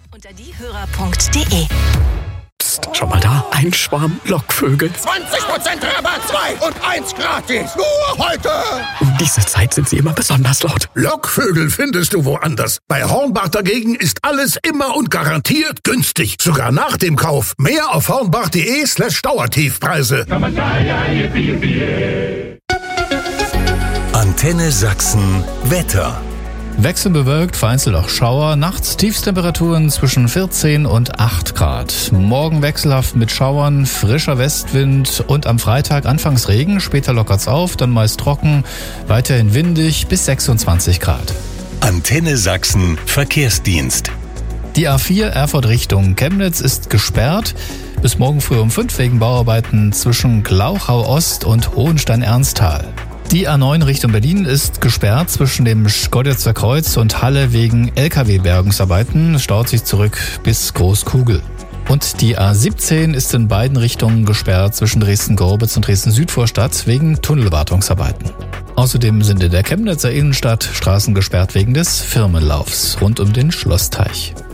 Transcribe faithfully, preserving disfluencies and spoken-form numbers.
Unter diehörer punkt de. Psst, schau mal da, ein Schwarm Lockvögel. zwanzig Prozent Rabatt, zwei und eins gratis. Nur heute. Um diese Zeit sind sie immer besonders laut. Lockvögel findest du woanders. Bei Hornbach dagegen ist alles immer und garantiert günstig. Sogar nach dem Kauf. Mehr auf hornbach.de slash Dauertiefpreise. Antenne Sachsen Wetter. Wechselbewölkt, vereinzelt auch Schauer. Nachts Tiefstemperaturen zwischen vierzehn und acht Grad. Morgen wechselhaft mit Schauern, frischer Westwind und am Freitag anfangs Regen. Später lockert's auf, dann meist trocken, weiterhin windig bis sechsundzwanzig Grad. Antenne Sachsen Verkehrsdienst. Die A vier Erfurt Richtung Chemnitz ist gesperrt. Bis morgen früh um fünf wegen Bauarbeiten zwischen Glauchau Ost und Hohenstein-Ernsthal. Die A neun Richtung Berlin ist gesperrt zwischen dem Schkeuditzer Kreuz und Halle wegen L K W-Bergungsarbeiten. Es staut sich zurück bis Großkugel. Und die A siebzehn ist in beiden Richtungen gesperrt zwischen Dresden-Gorbitz und Dresden-Südvorstadt wegen Tunnelwartungsarbeiten. Außerdem sind in der Chemnitzer Innenstadt Straßen gesperrt wegen des Firmenlaufs rund um den Schlossteich.